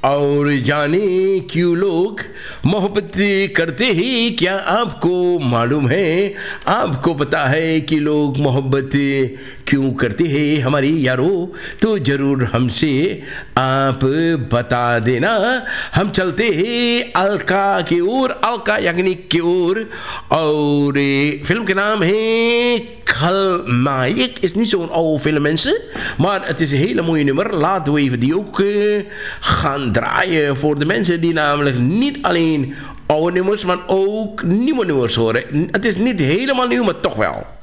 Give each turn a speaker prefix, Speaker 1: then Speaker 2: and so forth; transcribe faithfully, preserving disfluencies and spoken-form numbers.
Speaker 1: और जाने क्यों लोग मोहब्बत करते हैं, क्या आपको मालूम है? आपको पता है कि लोग मोहब्बत क्यों करते हैं हमारे यारों? तो ज़रूर हमसे आप बता देना। हम चलते हैं अलका की ओर, अलका याग्निक की ओर, और फिल्म के नाम है Khलनायक. Is niet zo'n oude film, mensen, maar het is een hele mooie nummer. Laten we even die ook uh, gaan draaien voor de mensen die namelijk niet alleen oude nummers, maar ook nieuwe nummers horen. Het is niet helemaal nieuw, maar toch wel.